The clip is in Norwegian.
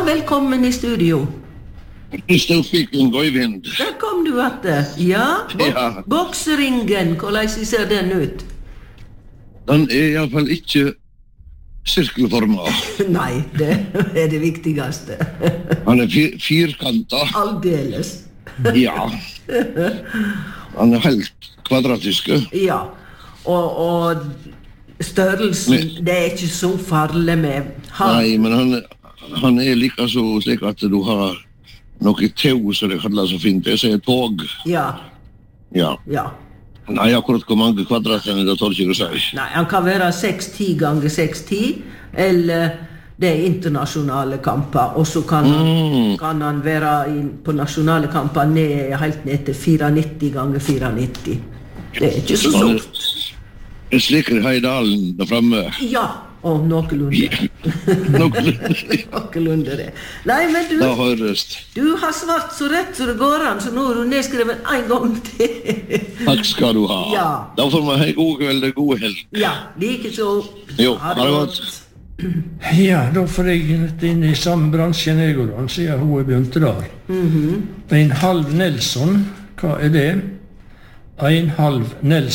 velkommen i studio. Storfikken Gøyvind. Der kom du atter. Ja, Ja. bokseringen, hvordan ser den ut? Den I hvert fall ikke sirkelformet. Nei, det det viktigste. Han firkantet. Aldeles. Ja. Han helt kvadratisk. Ja, og størrelsen, det ikke så farlig med han. Nei, men han like så slik at du har noe tau, som det kalles så fint. Det sier tog. Ja, Ja. ja. Nei, akkurat hvor mange kvadrater det tar ikke å si. Nei, han kan være 6-10 ganger 6-10, eller det internasjonale kamper, og så kan han være på nasjonale kamper helt ned til 94 ganger 94. Det ikke så stort. En slikker Heidalen der fremme. Ja, og noenlunde. Noenlunde det. Nei, men Da høres. du har svart så rett så det går an, så nå har du nedskrevet en gang til. Takk skal du ha. Ja. Da får vi en god kveld og god helg. Ja, like så. Jo, ha det godt. Ja, da får jeg litt inn I samme bransjen jeg og han, sier hun begynte der. En halv Nelson, hva det? En halv Nelson.